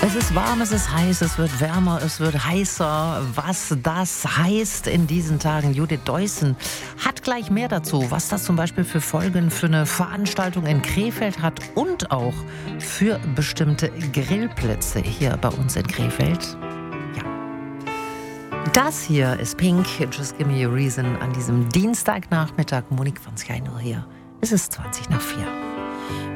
Es ist warm, es ist heiß, es wird wärmer, es wird heißer. Was das heißt in diesen Tagen, Judith Deussen hat gleich mehr dazu, was das zum Beispiel für Folgen für eine Veranstaltung in Krefeld hat und auch für bestimmte Grillplätze hier bei uns in Krefeld. Ja. Das hier ist Pink, Just Give Me a Reason an diesem Dienstagnachmittag. Monique von Sky nur hier. Es ist 20 nach 4.